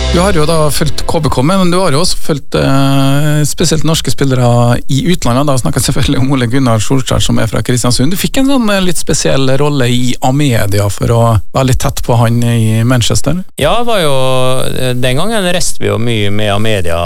Du har jo da fulgt KBK, men du har jo også fulgt spesielt norske spillere i utlandet. Da snakker jeg selvfølgelig om Ole Gunnar Solskjær som fra Kristiansund. Du fikk en sånn litt spesiell rolle i Amedia for å være litt tett på han i Manchester. Ja, var jo, den gangen reiste vi jo mye med Amedia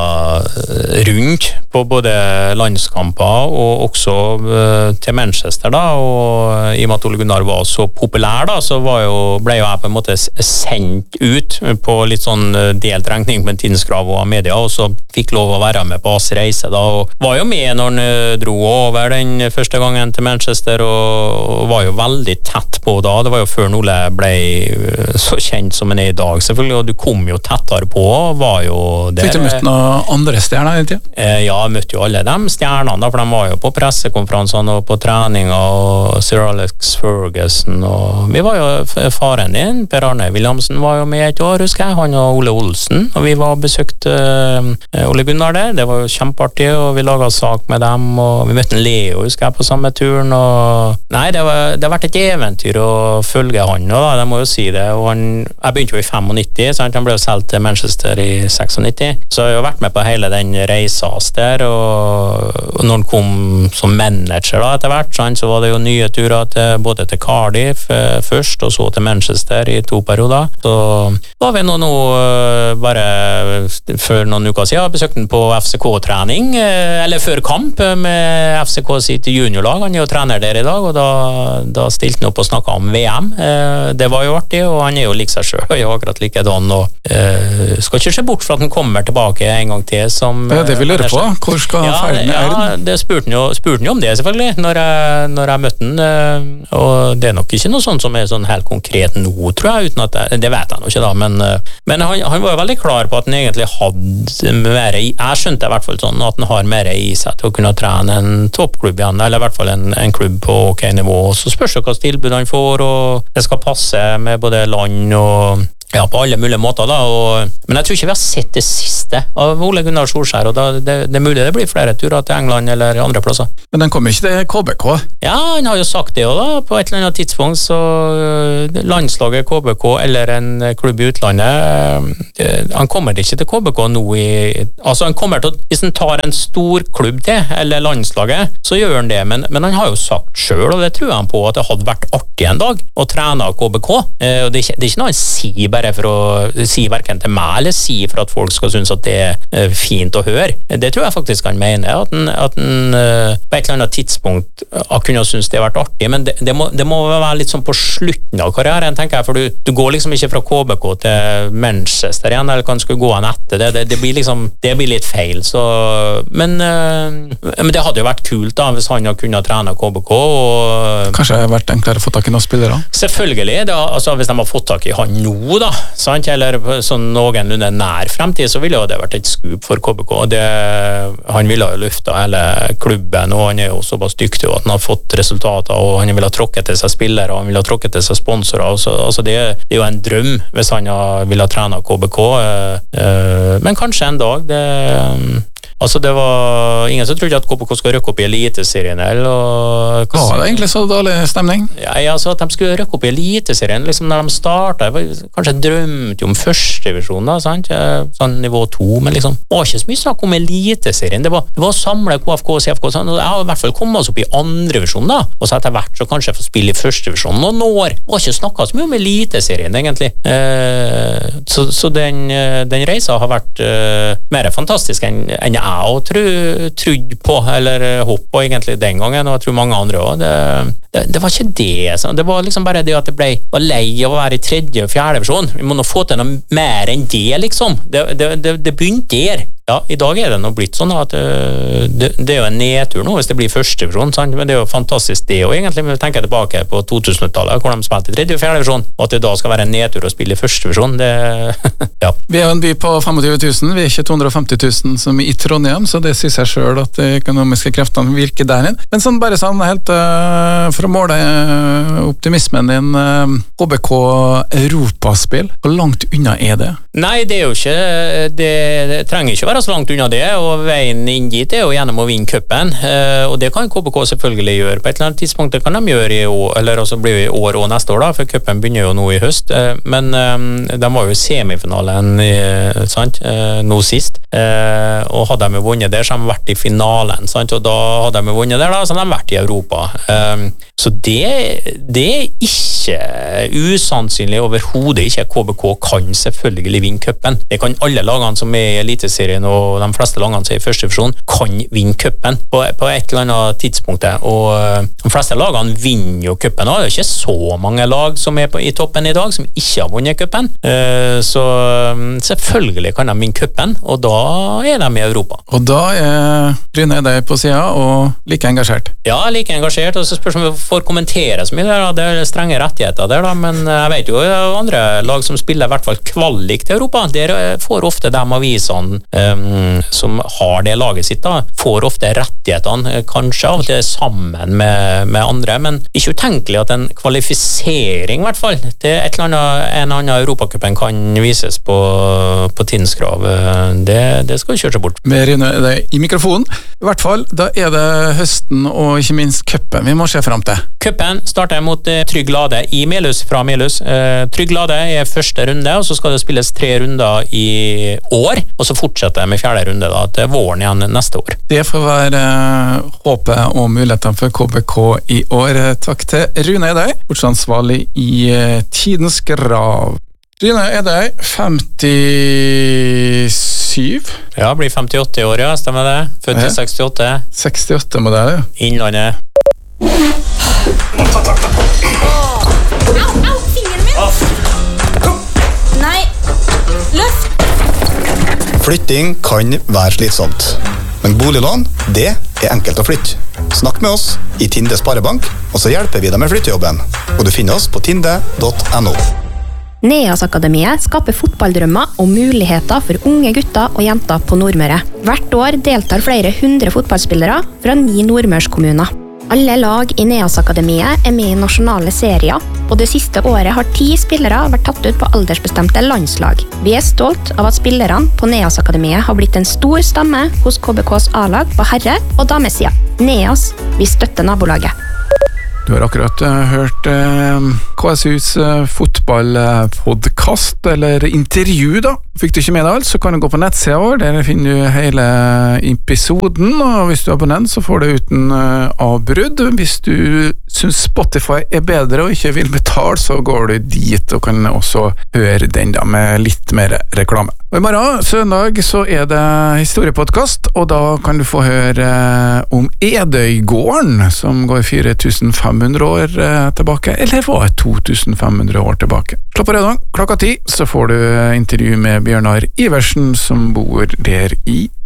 rundt på både landskamper og også til Manchester da, og i og med at Ole Gunnar var så populær da, så ble jo jeg på en måte sendt ut på litt sånn delt regning med tidskrav og Amedia, og så fikk lov å være med på oss reise da, og var jo med når han dro over den første gangen til Manchester, og var jo veldig tett på da. Det var jo før Ole ble så kjent som han i dag, selvfølgelig, og du kom jo tettere på, var jo der. Fikk du møtt noen andre stjerner i tiden? Ja, jeg møtte jo alle de stjernene da, for de var jo på pressekonferansene og på treninger, og Sir Alex Ferguson, og vi var jo faren din, Per Arne Williamsen var jo med et år, husker jeg, han og Ole Olsen, og vi var besøkt Ole Gunnar der. Det var jo kjempeartig, og vi laget sak med dem, og vi møtte en Leo, husker jeg, på samme turen, og nei, det har vært et eventyr å følge han, og da, jeg må jo si det, og jeg begynte jo i 95, sant? Han ble jo selv til Manchester i 96, så jeg har vært med på hele den reisas der, og når han kom som manager da, etter hvert, sant? Så var det jo nye turer både til Cardiff først, og så til Manchester i 2 perioder, så var vi nå bare før noen uker siden besøkte han på FCK-trening, eller før kamp med FCK sitt juniorlag. Han er jo trener der i dag, og da stilte han opp og snakket om VM. Det var jo artig, og han er jo lik seg selv, og er jo akkurat likedan, og skal ikke se bort fra at han kommer tilbake en gang til som... Ja, det vil jeg på. Hvor skal han ferdig? Ja, det spurte han jo om det, selvfølgelig, når jeg møtte han, og det er nok ikke noe sånt som er sånn helt konkret nå, tror jeg, uten at det vet jeg nå ikke da, men han var jo veldig klar på at han egentlig hadde mer i, jeg skjønte i hvert fall sånn at han har mer i seg til å kunne trene en toppklubb igjen, eller i hvert fall en klubb på ok nivå, og så spørs det hva tilbud han får, og det skal passe med både land og ja, på alle mulige måter da, men jeg tror ikke vi har sett det siste av Ole Gunnar Solskjær, og det er mulig det blir flere turer til England eller andre plasser. Men den kommer ikke til KBK? Ja, han har jo sagt det også da, på et eller annet tidspunkt, så landslaget KBK eller en klubb i utlandet, han kommer ikke til KBK nå altså han kommer til, hvis han tar en stor klubb til, eller landslaget, så gjør han det, men han har jo sagt selv, og det tror han på, at det hadde vært artig en dag å trene KBK, og det er ikke noe han sier bare for å si hverken til meg eller si for at folk skal synes at det er fint å høre. Det tror jeg faktisk han mener, at han på et eller annet tidspunkt har kunnet synes det har vært artig, men det må være litt sånn på slutten av karrieren, tenker jeg, for du går liksom ikke fra KBK til Manchester igjen, eller kan du gå an etter det blir liksom, det blir litt feil, så, men det hadde jo vært kult da, hvis han hadde kunnet trene KBK, og kanskje det hadde vært enklere å få tak i noen spillere? Selvfølgelig, altså hvis de har fått tak i han nå da, sant? Eller sånn noenlunde nær fremtid, så ville jo det vært et skup for KBK. Han ville jo løfte hele klubben, og han er jo såpass dyktig at han har fått resultater, og han vil ha tråkket til seg spillere, og han vil ha tråkket til seg sponsorer. Altså det er jo en drøm hvis han vil ha trenet KBK, men kanskje en dag altså det var ingen som trodde at KBK skulle røkke opp i Eliteserien eller var det egentlig så dårlig stemning? Ja, altså at de skulle røkke opp i Eliteserien liksom når de startet, kanskje drømte om førstedivisjon da, sant? Sånn nivå 2, men liksom det var ikke så mye snakk om Eliteserien, det var å samle KFK og CFK, sånn, og jeg har i hvert fall kommet oss opp i andredivisjon da, og så etter hvert så kanskje få spille i førstedivisjon noen år, det var ikke snakket så mye om Eliteserien egentlig, så den reisa har vært mer fantastisk enn jeg og trodde på, eller håp på egentlig den gangen, og jeg tror mange andre også. Det var ikke det, det var liksom bare det at det var lei av å være i 3. og 4. divisjon. Vi må nå få til noe mer enn det, liksom. Det begynte der. Ja, i dag er det nå blitt sånn at det er jo en nedtur nå hvis det blir førstedivisjon, sant? Men det er jo fantastisk det, og egentlig når vi tenker tilbake på 2000-tallet, hvor de spilte i 3. og 4. divisjon, og at det da skal være en nedtur å spille i førstedivisjon, det ja. Vi er jo en by på 25 000, vi er ikke 250 000 som i Trondheim, så det sier seg selv at de økonomiske kreftene virker der inn. Men sånn bare sånn helt for å måle optimismen din, KBK Europaspill, hvor langt unna er det? Nei, det er jo ikke, det trenger ikke være så langt unna det, og veien inn dit er jo gjennom å vinne cupen, og det kan KBK selvfølgelig gjøre. På et eller annet tidspunkt det kan de gjøre i år, eller altså blir det i år og neste år da, for cupen begynner jo nå i høst, men de var jo i semifinale semifinalen sant? Nå sist, og hadde de vunnet der, så hadde de vært i finalen, sant? Og da hadde de vunnet der, da, så hadde de vært i Europa. Så det ikke usannsynlig overhodet ikke. KBK kan selvfølgelig vinne cupen. Det kan alle lagene som i Eliteserien, og de fleste lagene som i første divisjon, kan vinne cupen på et eller annet tidspunkt. Og de fleste lagene vinner jo cupen. Det er ikke så mange lag som i toppen i dag, som ikke har vunnet cupen. Så selvfølgelig kan de vinne cupen, og da er de i Europa. Og da Rune deg på siden, og like engasjert. Ja, like engasjert, og så spørs om vi får kommentere så mye der, det er strenge rettigheter der da, men jeg vet jo andre lag som spiller i hvert fall kvalik til Europa, der får ofte de avisene som har det laget sitt da, får ofte rettighetene, kanskje av og til sammen med andre, men ikke utenkelig at en kvalifisering i hvert fall, til et eller annet, en annen Europacupen kan vises på Tinskrav, det skal vi kjøre seg bort. Med Rune deg i mikrofonen, i hvert fall, da er det høsten og ikke minst cupen vi må se frem til. Cupen starter mot Trygg Lade i Melhus, fra Melhus. Trygg Lade er første runde, og så skal det spilles 3 runder i år, og så fortsetter det med 4. runde da, til våren igjen neste år. Det får være håpet og mulighetene for KBK i år. Takk til Rune Edøy, sportsansvarlig i Tidens Grav. Rune Edøy, 57? Ja, blir 58 år, ja, stemmer det. Født i 68. 68 modell, ja. Innlandet. Au, fingeren min! Nei, løft! Flytting kan være slitsomt, men boliglån, det er enkelt å flytte. Snakk med oss i Tinde Sparebank, og så hjelper vi deg med flyttejobben. Og du finner oss på tinde.no. Neas-akademiet skaper fotballdrømmer og muligheter for unge gutter og jenter på Nordmøre. Hvert år deltar flere 100 fotballspillere fra 9 nordmørskommuner. Alle lag i Neas-akademiet er med i nasjonale serier, og det siste året har 10 spillere vært tatt ut på aldersbestemte landslag. Vi er stolt av at spillerne på Neas-akademiet har blitt en stor stamme hos KBKs A-lag på herre- og damesida. Neas, vi støtter nabolaget. Du har akkurat hørt KSUs fotballpodcast, eller intervju da. Fikk du ikke med deg alt, så kan du gå på nettsida vår, der finner du hele episoden, og hvis du er abonnent så får du uten avbrudd. Hvis du synes Spotify er bedre og ikke vil betale, så går du dit og kan også høre den da, med litt mer reklame. Og i morgen, søndag, så er det historiepodcast, og da kan du få høre om Edøygården, som går 4500 år tilbake, eller var 2500 år tilbake. Slå på radioen, klokka 10, så får du intervju med Bjørnar Iversen, som bor der i